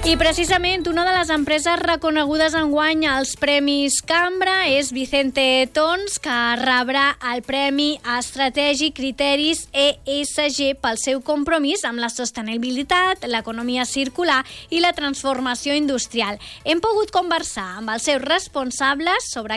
I precisament una de les empreses reconegudes enguany als Premis Cambra és Vicente Tons, que rebrà el Premi Estratègic Criteris ESG pel seu compromís amb la sostenibilitat, l'economia circular i la transformació industrial. Hem pogut conversar amb els seus responsables sobre